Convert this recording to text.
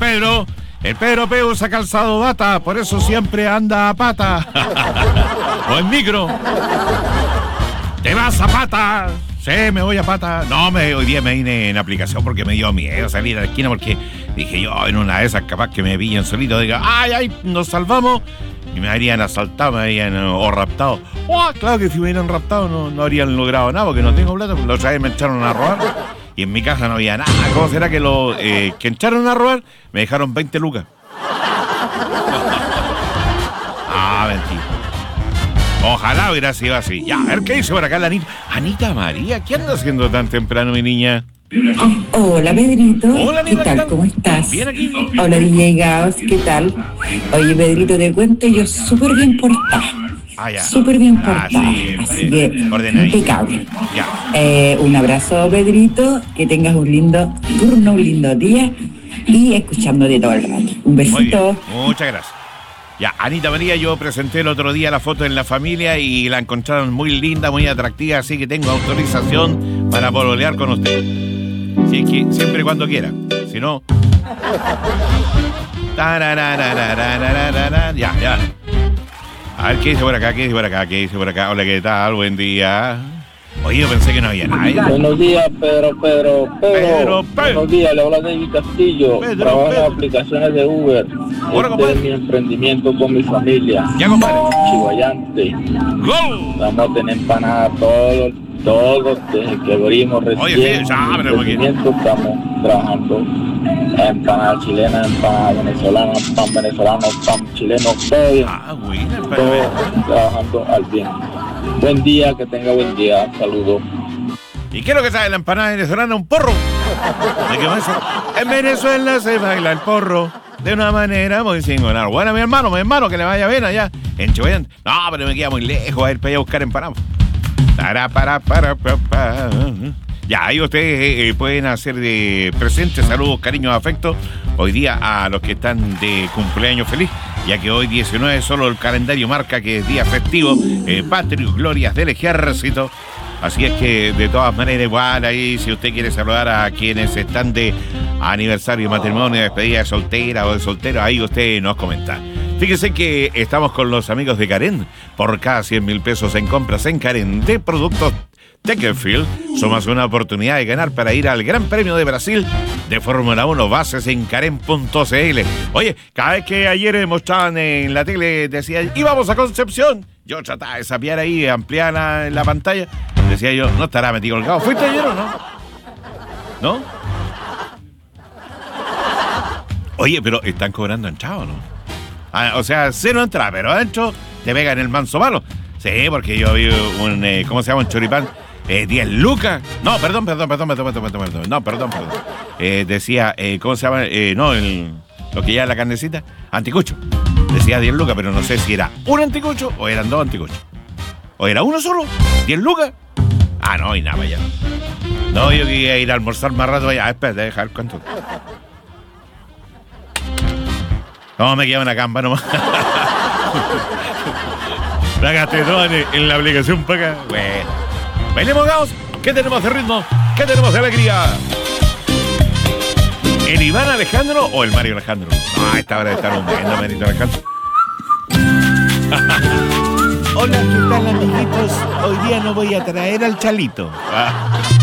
Pedro. El Pedro P usa calzado bata, por eso siempre anda a pata. O en micro. ¿Te vas a pata? Sí, me voy a pata. No, hoy día me vine en aplicación porque me dio miedo salir a la esquina porque dije yo, en una de esas capaz que me pillen solito, diga, ay, nos salvamos. Y me habrían asaltado, me habrían o raptado. Claro que si me hubieran raptado no habrían logrado nada porque no tengo plata, porque la otra vez me echaron a robar y en mi casa no había nada. ¿Cómo será que los que echaron a robar me dejaron 20 lucas? Mentira. Ojalá hubiera sido así. Ya, a ver qué dice por acá la Anita. Anita María, ¿qué anda haciendo tan temprano, mi niña? Hola, Pedrito. Hola, ¿Qué tal? ¿Cómo estás? Bien aquí. Hola, DJ Gaos, ¿qué tal? Oye, Pedrito, te cuento, yo súper bien portada. Ya. Súper bien portada. Sí, así que, ordenadito. impecable. Ya. Un abrazo, Pedrito. Que tengas un lindo turno, un lindo día. Y escuchándote todo el rato. Un Muy besito. bien. Muchas gracias. Ya, Anita María, yo presenté el otro día la foto en la familia y la encontraron muy linda, muy atractiva, así que tengo autorización para pololear con usted. Sí, que siempre y cuando quiera. Si no... Ya. A ver, ¿qué dice por acá? Hola, ¿qué tal? Buen día. Oye, yo pensé que no había nadie. Buenos días, Pedro. Buenos días, le habla David Castillo. Trabajo en aplicaciones de Uber. Este es mi emprendimiento con mi familia. Ya, compadre. Chihuayante. ¡Gol! Vamos a tener empanadas todos desde que abrimos recién. Oye, sí, ya, pero emprendimiento, estamos trabajando empanadas chilenas, empanadas venezolanas, pan venezolano, pan chileno, todo bien. Bueno, todo trabajando al bien. Buen día, que tenga buen día. Saludos. ¿Y qué es lo que sabe la empanada venezolana? Un porro. ¿De qué más? En Venezuela se baila el porro de una manera muy singular. Bueno, mi hermano, que le vaya bien allá en Chihuayante. No, pero me queda muy lejos a ir para allá a buscar empanadas. Ya, ahí ustedes pueden hacer de presentes saludos, cariños, afectos hoy día a los que están de cumpleaños feliz, ya que hoy 19 solo el calendario marca que es día festivo, patrio, glorias del ejército. Así es que de todas maneras igual ahí si usted quiere saludar a quienes están de aniversario, matrimonio, despedida de soltera o de soltero, ahí usted nos comenta. Fíjese que estamos con los amigos de Karen. Por cada 100,000 pesos en compras en Karen de productos Tekenfield, somos una oportunidad de ganar para ir al Gran Premio de Brasil de Fórmula 1. Bases en Karen.cl. Oye, cada vez que ayer mostraban en la tele, decía, íbamos a Concepción. Yo trataba de sapear ahí, ampliar la pantalla. Decía yo, no estará metido el cabo. ¿Fuiste ayer o no? ¿No? Oye, pero están cobrando entrada, ¿no? O sea, cero entrada, pero adentro te pegan el manso malo. Sí, porque yo vi un, ¿cómo se llama? Un choripán. 10 lucas. No, perdón. No, perdón. Decía, ¿cómo se llama? Lo que lleva la carnecita. Anticucho. Decía 10 lucas, pero no sé si era un anticucho o eran dos anticuchos. ¿O era uno solo? ¿10 lucas? No, y nada, vaya. No, yo quería ir a almorzar más rato. Vaya, espérate, deja ver cuánto. No, me queda una camba nomás. La gasté todo en la aplicación para acá. Bueno. Venimos, Gaos. ¿Qué tenemos de ritmo? ¿Qué tenemos de alegría? ¿El Iván Alejandro o el Mario Alejandro? No, a esta hora de estar hundiendo, Marito Alejandro. Hola, ¿qué tal, amiguitos? Hoy día no voy a traer al Chalito.